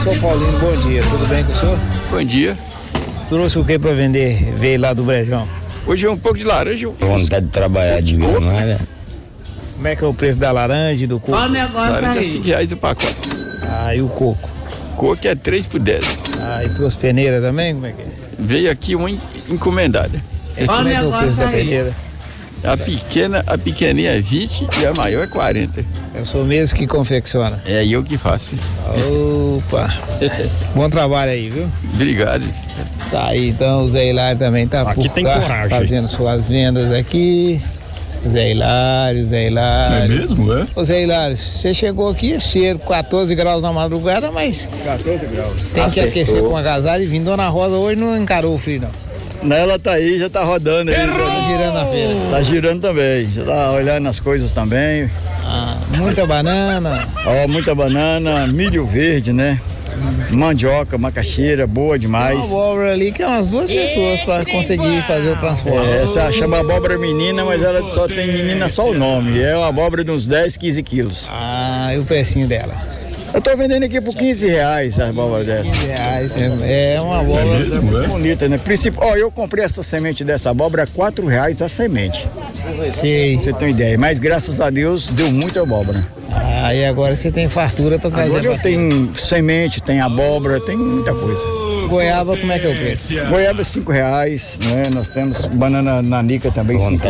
Seu Paulino, bom dia, tudo bem com o senhor? Bom dia. Trouxe o que pra vender? Veio lá do Brejão. Hoje é um pouco de laranja. Vontade de trabalhar de ver, não é? Como é que é o preço da laranja e do coco? Laranja é R$5 o pacote. Ah, e o coco? Coco é 3 por 10. Ah, e trouxe peneira também? Como é que é? Veio aqui uma encomendada. E como é que é o preço da peneira? A pequenininha é 20 e a maior é 40. É o senhor mesmo que confecciona? É eu que faço. Opa! Bom trabalho aí, viu? Obrigado. Tá aí, então o Zé Hilário também tá aqui por cá, fazendo suas vendas aqui. Zé Hilário. É mesmo, é? Ô Zé Hilário, você chegou aqui cedo, 14 graus na madrugada, mas 14 graus. tem que aquecer com agasalho e vir. Dona Rosa hoje não encarou o frio, não. Ela tá aí, já tá rodando aí. Tá girando a feira. Tá girando também, já tá olhando as coisas também. Ah, muita banana. Ó, muita banana, milho verde, né? Mandioca, macaxeira, boa demais. Uma abóbora ali que é umas 2 pessoas para conseguir fazer o transporte. Essa chama abóbora menina, mas ela só tem menina só o nome. É uma abóbora de uns 10, 15 quilos. Ah, e o precinho dela? Eu tô vendendo aqui por R$15 a abóbora dessa. R$15, é uma abóbora bonita, né? Ó, eu comprei essa semente dessa abóbora a R$4 a semente. Sei. Você tem ideia, mas graças a Deus deu muita abóbora. Ah, e agora você tem fartura para trazer. Agora eu tenho semente, tem abóbora, tem muita coisa. Goiaba, como é que é o preço? Goiaba R$5, né? Nós temos banana nanica também R$5.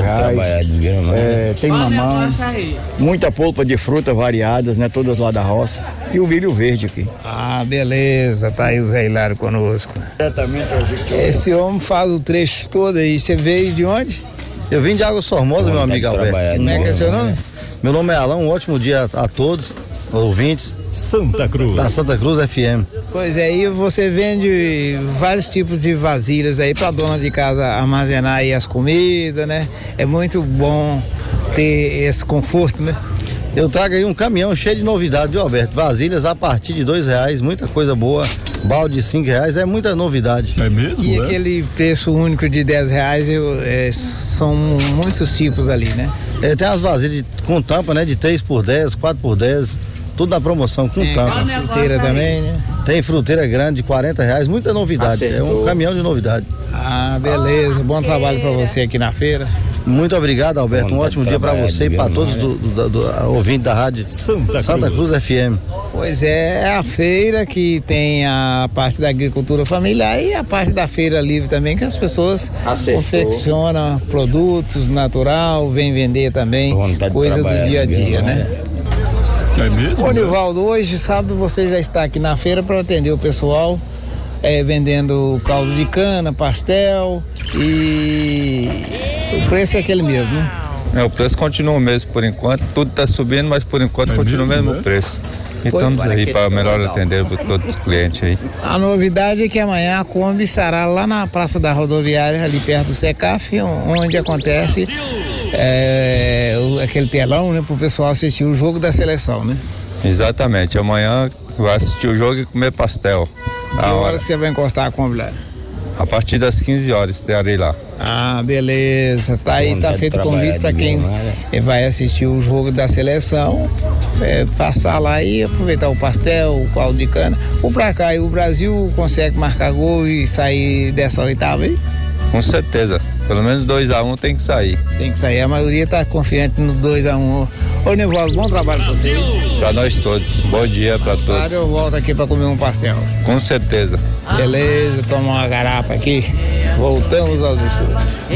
Tem mamão, muita polpa de fruta variadas, né? Todas lá da roça. E o milho verde aqui. Ah, beleza, tá aí o Zé Hilário conosco. Esse homem faz o trecho todo aí. Você veio de onde? Eu vim de Águas Formosas, meu amigo Alberto. Como é que é seu nome? Meu nome é Alain, um ótimo dia a todos, ouvintes. Santa Cruz. Da Santa Cruz FM. Pois é, e você vende vários tipos de vasilhas aí pra dona de casa armazenar aí as comidas, né? É muito bom ter esse conforto, né? Eu trago aí um caminhão cheio de novidade, viu, Alberto? Vasilhas a partir de R$2, muita coisa boa. Balde de R$5 é muita novidade. É mesmo? E aquele preço único de R$10 são muitos tipos ali, né? Tem as vasilhas com tampa, né? De 3x10, 4x10, tudo na promoção com tampa. Tem fruteira também, né? Tem fruteira grande de R$40, muita novidade. Acertou. É um caminhão de novidade. Ah, beleza. Bom trabalho pra você aqui na feira. Muito obrigado, Alberto. Um ótimo dia para você e para todos do ouvintes da rádio Santa Cruz FM. Pois é a feira que tem a parte da agricultura familiar e a parte da feira livre também, que as pessoas confeccionam produtos natural, vêm vender também, coisa do dia a dia, né? É mesmo? Ô Nivaldo, hoje, sábado, você já está aqui na feira para atender o pessoal, vendendo caldo de cana, pastel e o preço é aquele mesmo, né? O preço continua o mesmo por enquanto, tudo está subindo, mas por enquanto continua o mesmo preço. E estamos aí para melhor atender todos os clientes aí. A novidade é que amanhã a Kombi estará lá na Praça da Rodoviária, ali perto do Secaf, onde acontece aquele telão, né, para o pessoal assistir o jogo da seleção, né? Exatamente, amanhã vai assistir o jogo e comer pastel. Que horas você vai encostar a Kombi lá? A partir das 15 horas estarei lá. Ah, beleza. Tá aí, tá feito o convite para quem vai assistir o jogo da seleção, passar lá e aproveitar o pastel, o caldo de cana. Ou pra cá, e o Brasil consegue marcar gol e sair dessa oitava aí? Com certeza, pelo menos 2-1 tem que sair. Tem que sair, a maioria tá confiante no 2-1. Ô Nivaldo, bom trabalho pra você. Pra nós todos, bom dia pra todos. Eu volto aqui pra comer um pastel. Com certeza. Beleza, tomar uma garapa aqui. Voltamos aos estudos.